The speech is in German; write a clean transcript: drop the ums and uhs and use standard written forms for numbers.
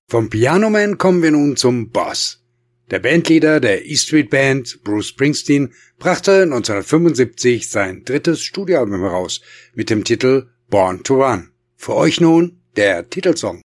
Vom Pianoman kommen wir nun zum Boss. Der Bandleader der E Street Band, Bruce Springsteen, brachte 1975 sein drittes Studioalbum heraus mit dem Titel Born to Run. Für euch nun der Titelsong.